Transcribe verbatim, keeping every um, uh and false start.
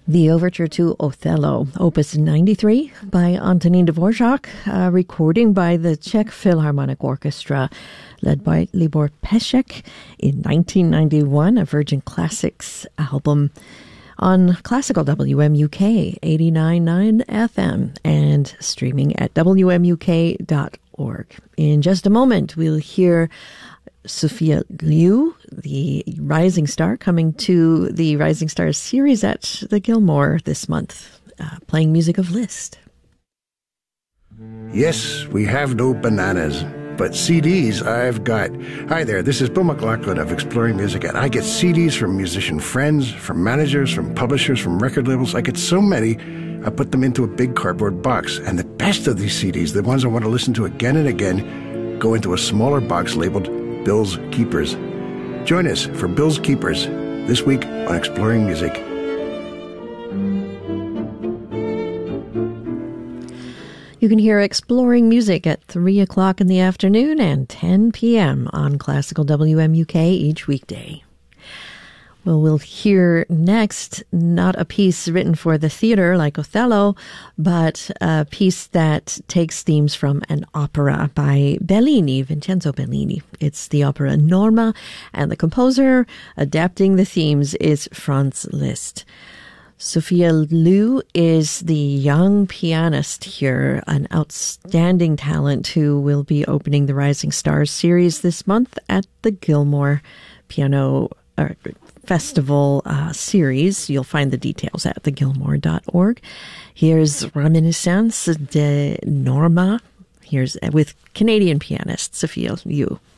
The Overture to Othello, Opus ninety-three by Antonín Dvořák, a recording by the Czech Philharmonic Orchestra, led by Libor Pešek in nineteen ninety-one, a Virgin Classics album on Classical W M U K eighty-nine point nine F M and streaming at W M U K dot org. In just a moment, we'll hear Sophia Liu, the rising star, coming to the Rising Stars series at the Gilmore this month, uh, playing music of Liszt. Yes, we have no bananas, but C Ds I've got. Hi there, this is Bill McLaughlin of Exploring Music, and I get C Ds from musician friends, from managers, from publishers, from record labels. I get so many, I put them into a big cardboard box. And the best of these C Ds, the ones I want to listen to again and again, go into a smaller box labeled Bill's Keepers. Join us for Bill's Keepers this week on Exploring Music. You can hear Exploring Music at three o'clock in the afternoon and ten p.m. on Classical W M U K each weekday. Well, we'll hear next not a piece written for the theater like Othello, but a piece that takes themes from an opera by Bellini, Vincenzo Bellini. It's the opera Norma, and the composer adapting the themes is Franz Liszt. Sophia Liu is the young pianist here, an outstanding talent who will be opening the Rising Stars series this month at the Gilmore Piano uh, Festival uh, series. You'll find the details at the gilmore dot org. Here's Reminiscence de Norma. Here's with Canadian pianist Sophia Liu.